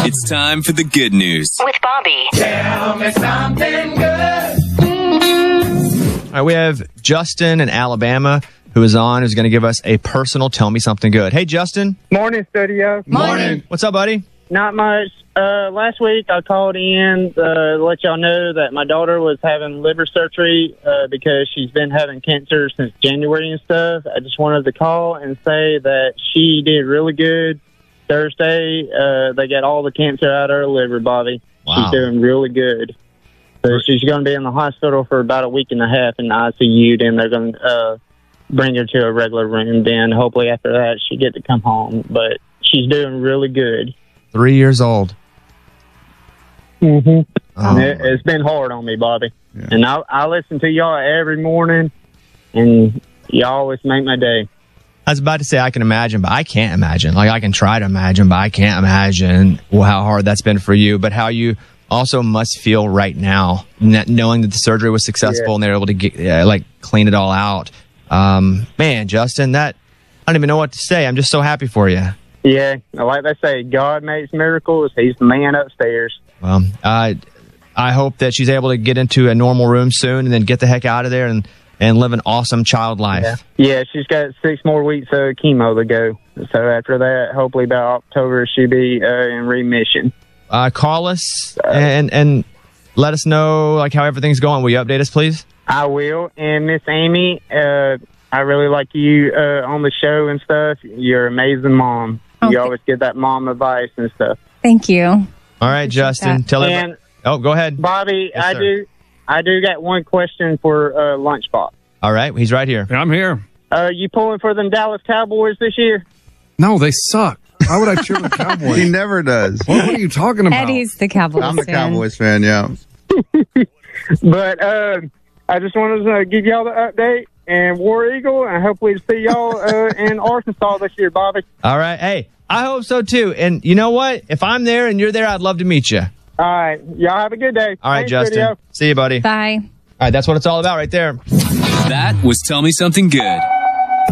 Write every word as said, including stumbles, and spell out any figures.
It's time for the good news with Bobby. Tell me something good. All right, we have Justin in Alabama who is on, who's going to give us a personal Tell Me Something Good. Hey, Justin. Morning, studio. Morning. What's up, buddy? Not much. Uh, last week I called in uh, to let y'all know that my daughter was having liver surgery uh, because she's been having cancer since January and stuff. I just wanted to call and say that she did really good. Thursday, uh, they got all the cancer out of her liver, Bobby. Wow. She's doing really good. So she's going to be in the hospital for about a week and a half in the I C U. Then they're going to uh, bring her to a regular room. Then hopefully after that she get to come home. But she's doing really good. Three years old. Mm-hmm. Oh, it, it's been hard on me, Bobby. Yeah. And I, I listen to y'all every morning, and y'all always make my day. I was about to say I can imagine, but I can't imagine. Like, I can try to imagine, but I can't imagine how hard that's been for you. But how you also must feel right now, knowing that the surgery was successful Yeah. and they're able to get, uh, like clean it all out. Um, man, Justin, that I don't even know what to say. I'm just so happy for you. Yeah, like they say, God makes miracles. He's the man upstairs. Well, uh, I hope that she's able to get into a normal room soon and then get the heck out of there and, and live an awesome child life. Yeah. yeah, she's got six more weeks of chemo to go. So after that, hopefully by October, she'll be uh, in remission. Uh, call us and and let us know like how everything's going. Will you update us, please? I will. And Miss Amy, uh, I really like you uh, on the show and stuff. You're an amazing mom. Okay. You always give that mom advice and stuff. Thank you. All right, Justin. that. Tell And everybody. Oh, go ahead. Bobby, Yes, I sir. do, I do got one question for uh, Lunchbox. All right, he's right here. I'm here. Uh, you pulling for them Dallas Cowboys this year? No, they suck. Why would I cheer for the Cowboys? He never does. What are you talking about? Eddie's the Cowboys I'm the fan. Cowboys fan, yeah. But uh, I just wanted to give y'all the update and War Eagle, and hopefully see y'all uh, in Arkansas this year, Bobby. All right. Hey, I hope so too. And you know what? If I'm there and you're there, I'd love to meet you. All right, y'all have a good day. All right, Thanks, Justin. video. See you, buddy. Bye. All right, that's what it's all about right there. That was Tell Me Something Good.